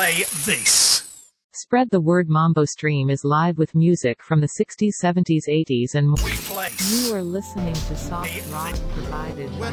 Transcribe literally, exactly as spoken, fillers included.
play this. Spread the Word Mambo Stream is live with music from the sixties, seventies, eighties and more. We place. You are listening to soft rock provided by